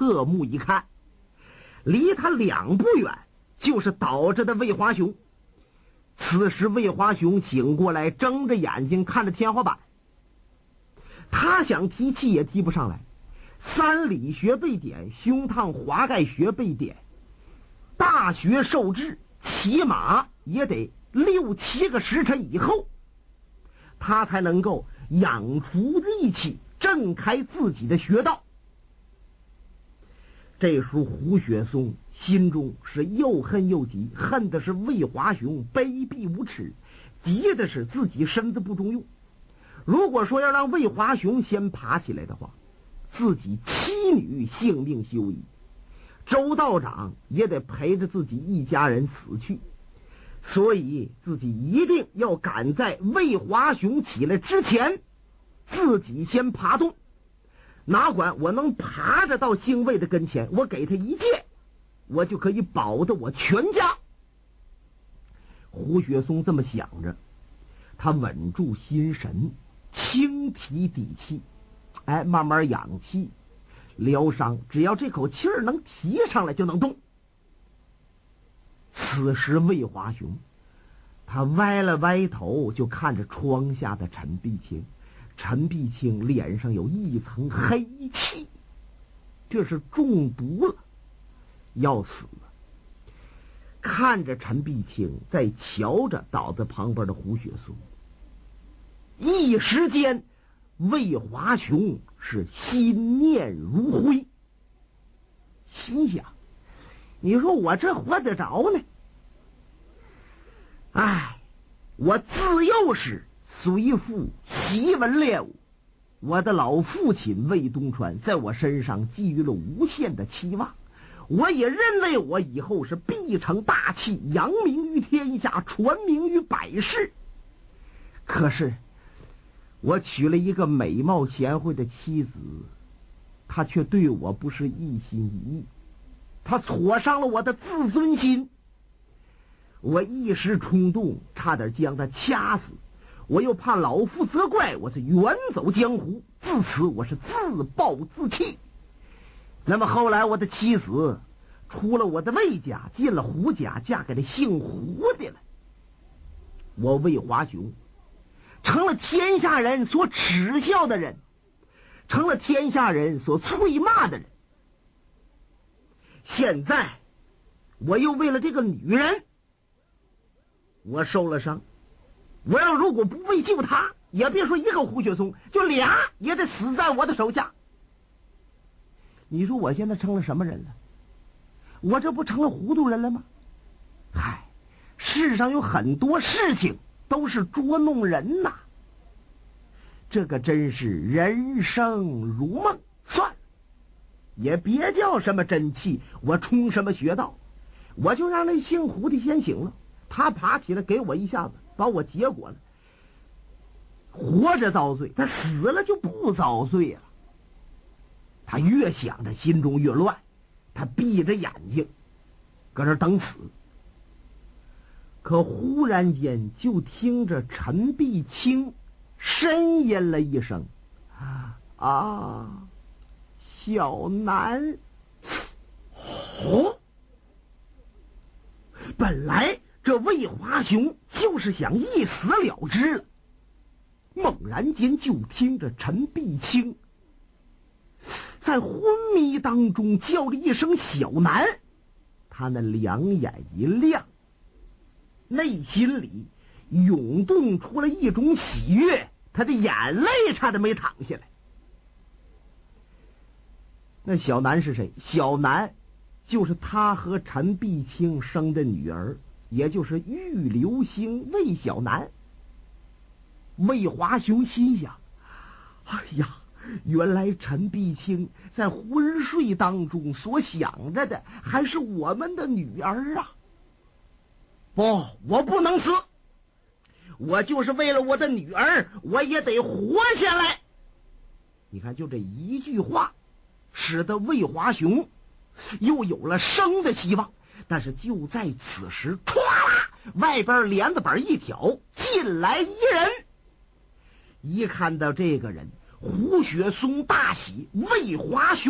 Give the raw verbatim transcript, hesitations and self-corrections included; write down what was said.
侧目一看，离他两步远就是倒着的魏华雄。此时魏华雄醒过来，睁着眼睛看着天花板，他想提气也提不上来。三里穴被点，胸膛滑盖穴被点，大穴受制，起码也得六七个时辰以后，他才能够养出力气，挣开自己的穴道。这时候胡雪松心中是又恨又急，恨的是魏华雄卑鄙无耻，急的是自己身子不中用。如果说要让魏华雄先爬起来的话，自己妻女性命休矣，周道长也得陪着自己一家人死去，所以自己一定要赶在魏华雄起来之前，自己先爬动。哪管我能爬着到姓魏的跟前，我给他一借，我就可以保得我全家。胡雪松这么想着，他稳住心神，轻提底气，哎，慢慢养气疗伤，只要这口气儿能提上来就能动。此时魏华雄他歪了歪头，就看着窗下的陈碧清。陈碧清脸上有一层黑气，这是中毒了，要死了。看着陈碧清，再瞧着倒在旁边的胡雪松，一时间魏华雄是心念如灰，心想：你说我这活得着呢？哎，我自幼是随父习文练武，我的老父亲魏东川在我身上寄予了无限的期望，我也认为我以后是必成大器，扬名于天下，传名于百世。可是我娶了一个美貌贤惠的妻子，她却对我不是一心一意，她挫伤了我的自尊心。我一时冲动，差点将她掐死，我又怕老夫责怪，我是远走江湖，自此我是自暴自弃。那么后来我的妻子出了我的魏家，进了胡家，嫁给了姓胡的了。我魏华雄成了天下人所耻笑的人，成了天下人所啐骂的人。现在我又为了这个女人，我受了伤。我要如果不为救她，也别说一个胡雪松，就俩也得死在我的手下。你说我现在成了什么人了？我这不成了糊涂人了吗？嗨，世上有很多事情都是捉弄人呐，这个真是人生如梦。算了，也别叫什么真气，我冲什么穴道，我就让那姓胡的先醒了，他爬起来给我一下子，把我结果了。活着遭罪，他死了就不遭罪了。他越想着心中越乱，他闭着眼睛搁这等死。可忽然间就听着陈碧清呻吟了一声：啊，小南。哦，本来这魏华雄就是想一死了之了，猛然间就听着陈碧清在昏迷当中叫了一声小南，他那两眼一亮，内心里涌动出了一种喜悦，他的眼泪差点没淌下来。那小南是谁？小南就是他和陈碧清生的女儿，也就是玉流星魏小南。魏华雄心想：哎呀，原来陈碧清在昏睡当中所想着的还是我们的女儿啊！不，我不能死，我就是为了我的女儿，我也得活下来。你看，就这一句话使得魏华雄又有了生的希望。但是就在此时，唰啦，外边帘子板一挑，进来一人。一看到这个人，胡雪松大喜，魏华雄